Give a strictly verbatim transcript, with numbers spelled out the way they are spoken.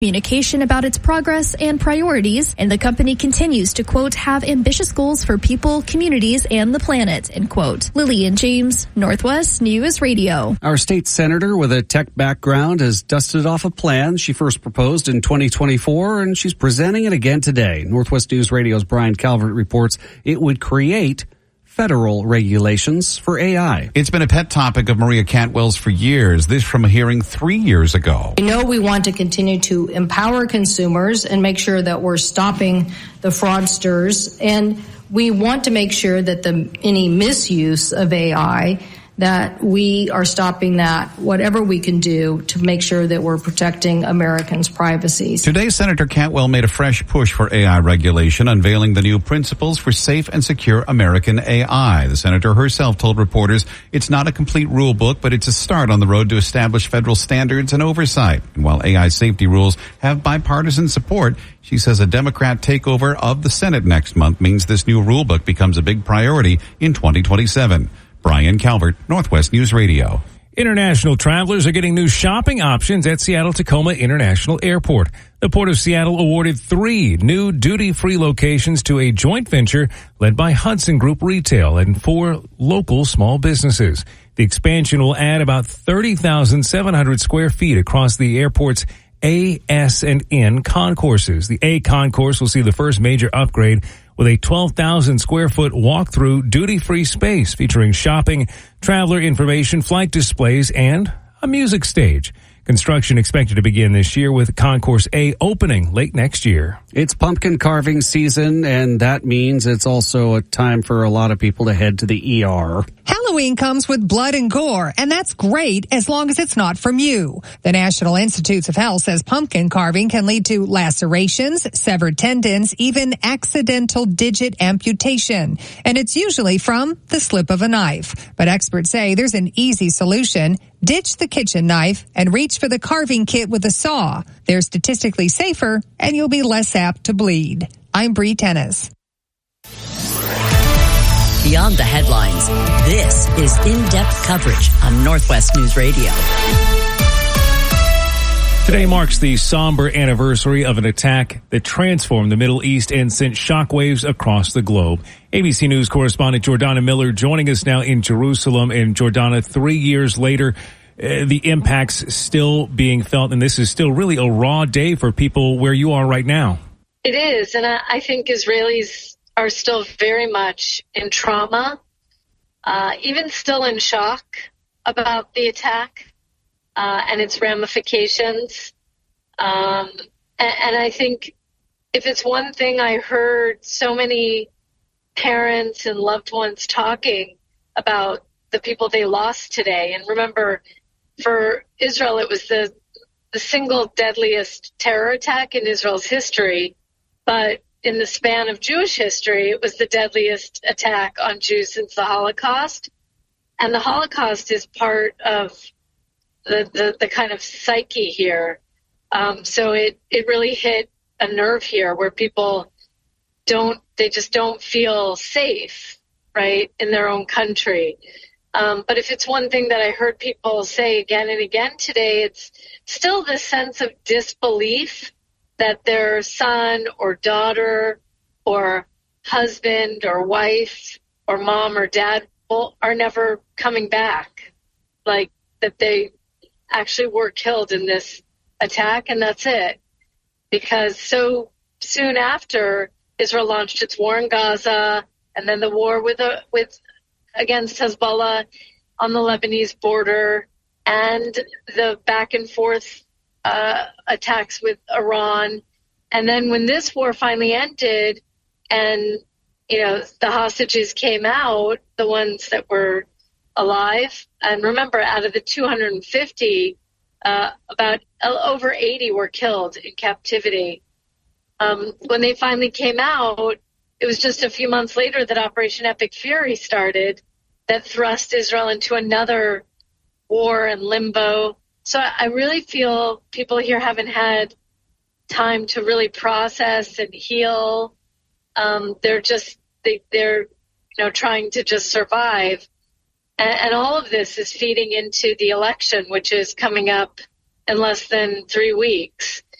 communication about its progress and priorities, and the company continues to, quote, have ambitious goals for people, communities, and the planet, end quote. Lillian James, Northwest News Radio. Our state senator with a tech background has dusted off a plan she first proposed in twenty twenty-four, and she's presenting it again today. Northwest News Radio's Brian Calvert reports it would create federal regulations for A I. It's been a pet topic of Maria Cantwell's for years. This from a hearing three years ago. We know we want to continue to empower consumers and make sure that we're stopping the fraudsters. And we want to make sure that the any misuse of A I, that we are stopping that, whatever we can do to make sure that we're protecting Americans' privacy. Today, Senator Cantwell made a fresh push for A I regulation, unveiling the new principles for safe and secure American A I. The senator herself told reporters it's not a complete rule book, but it's a start on the road to establish federal standards and oversight. And while A I safety rules have bipartisan support, she says a Democrat takeover of the Senate next month means this new rule book becomes a big priority in twenty twenty-seven. Brian Calvert, Northwest News Radio. International travelers are getting new shopping options at Seattle-Tacoma International Airport. The Port of Seattle awarded three new duty-free locations to a joint venture led by Hudson Group Retail and four local small businesses. The expansion will add about thirty thousand seven hundred square feet across the airport's A, S, and N concourses. The A concourse will see the first major upgrade with a twelve thousand square foot walk-through duty-free space featuring shopping, traveler information, flight displays, and a music stage. Construction expected to begin this year with Concourse A opening late next year. It's pumpkin carving season, and that means it's also a time for a lot of people to head to the E R. Halloween comes with blood and gore, and that's great as long as it's not from you. The National Institutes of Health says pumpkin carving can lead to lacerations, severed tendons, even accidental digit amputation. And it's usually from the slip of a knife. But experts say there's an easy solution. Ditch the kitchen knife and reach for the carving kit with a saw. They're statistically safer, and you'll be less apt to bleed. I'm Bree Tennis. Beyond the headlines, this is in-depth coverage on Northwest News Radio. Today marks the somber anniversary of an attack that transformed the Middle East and sent shockwaves across the globe. A B C News correspondent Jordana Miller joining us now in Jerusalem. And Jordana, three years later, uh, the impacts still being felt, and this is still really a raw day for people where you are right now. It is, and I think Israelis are still very much in trauma, uh, even still in shock about the attack. Uh, and its ramifications. Um, and, and I think if it's one thing I heard so many parents and loved ones talking about the people they lost today. And remember, for Israel, it was the, the single deadliest terror attack in Israel's history. But in the span of Jewish history, it was the deadliest attack on Jews since the Holocaust. And the Holocaust is part of The, the the kind of psyche here. Um, so it, it really hit a nerve here where people don't, they just don't feel safe, right, in their own country. Um, but if it's one thing that I heard people say again and again today, it's still this sense of disbelief that their son or daughter or husband or wife or mom or dad are never coming back, like that they actually were killed in this attack, and that's it. Because so soon after, Israel launched its war in Gaza, and then the war with uh, with against Hezbollah on the Lebanese border, and the back and forth uh, attacks with Iran. And then when this war finally ended, and you know the hostages came out, the ones that were alive, and remember, out of the two hundred fifty, uh, about over eighty were killed in captivity. Um, when they finally came out, it was just a few months later that Operation Epic Fury started, that thrust Israel into another war and limbo. So I really feel people here haven't had time to really process and heal. Um, they're just they, they're you know trying to just survive. And all of this is feeding into the election, which is coming up in less than three weeks.